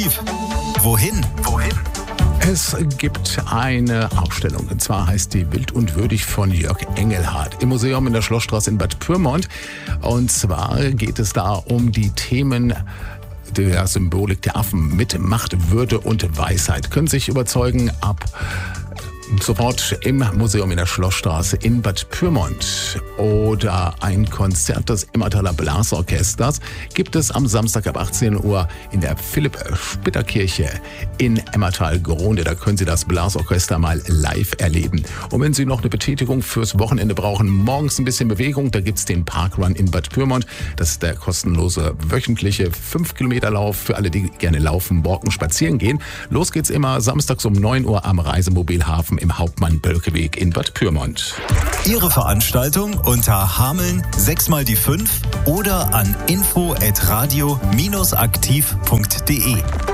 Wohin? Es gibt eine Ausstellung, und zwar heißt die Wild und Würdig von Jörg Engelhardt im Museum in der Schlossstraße in Bad Pyrmont. Und zwar geht es da um die Themen der Symbolik der Affen mit Macht, Würde und Weisheit. Können sich überzeugen ab sofort im Museum in der Schlossstraße in Bad Pyrmont. Oder ein Konzert des Emmertaler Blasorchesters gibt es am Samstag ab 18 Uhr in der Philipp-Spitter-Kirche in Emmertal-Gronde. Da können Sie das Blasorchester mal live erleben. Und wenn Sie noch eine Betätigung fürs Wochenende brauchen, morgens ein bisschen Bewegung, da gibt's den Parkrun in Bad Pyrmont. Das ist der kostenlose wöchentliche 5-Kilometer-Lauf für alle, die gerne laufen, walken, spazieren gehen. Los geht's immer samstags um 9 Uhr am Reisemobilhafen im Hauptmann-Bölkeweg in Bad Pyrmont. Ihre Veranstaltung unter Hameln 6x5 oder an info@radio-aktiv.de.